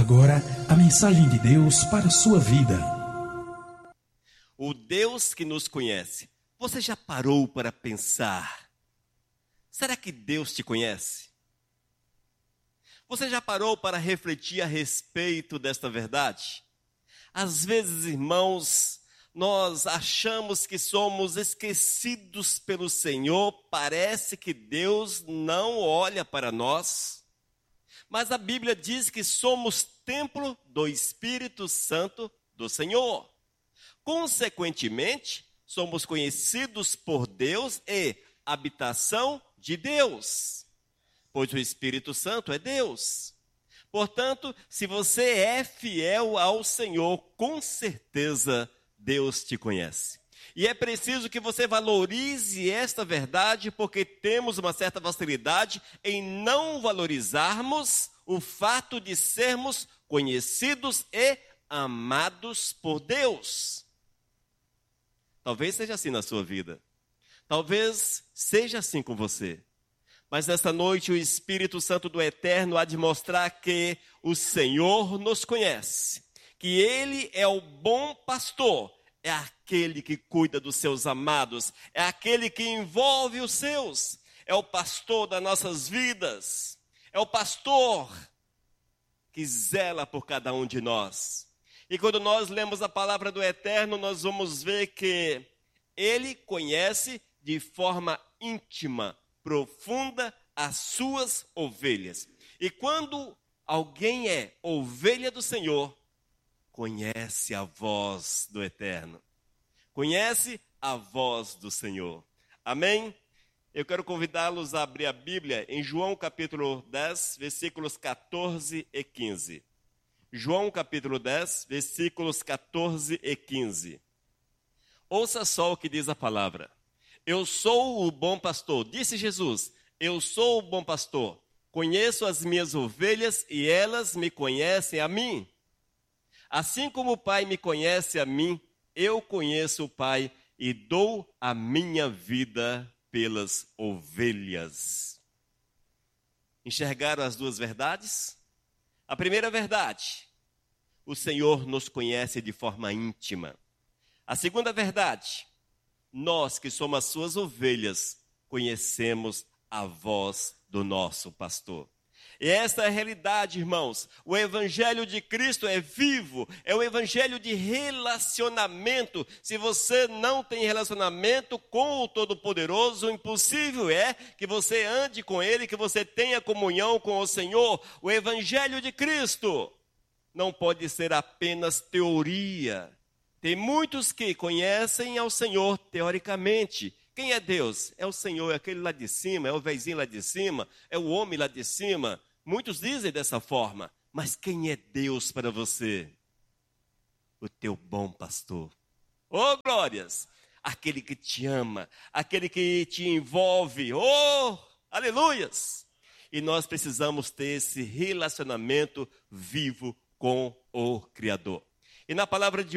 agora a mensagem de Deus para a sua vida. O Deus que nos conhece. Você já parou para pensar? Será que Deus te conhece? Você já parou para refletir a respeito desta verdade? Às vezes, irmãos, nós achamos que somos esquecidos pelo Senhor, parece que Deus não olha para nós. Mas a Bíblia diz que somos templo do Espírito Santo do Senhor. Consequentemente, somos conhecidos por Deus e habitação de Deus, pois o Espírito Santo é Deus. Portanto, se você é fiel ao Senhor, com certeza Deus te conhece. E é preciso que você valorize esta verdade, porque temos uma certa facilidade em não valorizarmos o fato de sermos conhecidos e amados por Deus. Talvez seja assim na sua vida. Talvez seja assim com você. Mas nesta noite o Espírito Santo do Eterno há de mostrar que o Senhor nos conhece. Que Ele é o bom pastor. É aquele que cuida dos seus amados. É aquele que envolve os seus. É o pastor das nossas vidas. É o pastor que zela por cada um de nós. E quando nós lemos a palavra do Eterno, nós vamos ver que Ele conhece de forma íntima, profunda, as suas ovelhas. E quando alguém é ovelha do Senhor, conhece a voz do Eterno. Conhece a voz do Senhor. Amém? Eu quero convidá-los a abrir a Bíblia em João capítulo 10, versículos 14 e 15. João capítulo 10, versículos 14 e 15. Ouça só o que diz a palavra. Eu sou o bom pastor, disse Jesus, eu sou o bom pastor. Conheço as minhas ovelhas e elas me conhecem a mim. Assim como o Pai me conhece a mim, eu conheço o Pai e dou a minha vida pelas ovelhas. Enxergaram as duas verdades? A primeira verdade, o Senhor nos conhece de forma íntima. A segunda verdade, nós que somos as suas ovelhas, conhecemos a voz do nosso pastor. E esta é a realidade, irmãos. O Evangelho de Cristo é vivo, é o Evangelho de relacionamento. Se você não tem relacionamento com o Todo-Poderoso, o impossível é que você ande com Ele, que você tenha comunhão com o Senhor. O Evangelho de Cristo não pode ser apenas teoria. Tem muitos que conhecem ao Senhor teoricamente. Quem é Deus? É o Senhor, é aquele lá de cima, é o vezinho lá de cima, é o homem lá de cima. Muitos dizem dessa forma, mas quem é Deus para você? O teu bom pastor. Oh, glórias! Aquele que te ama, aquele que te envolve. Oh, aleluias! E nós precisamos ter esse relacionamento vivo com o Criador. E na palavra de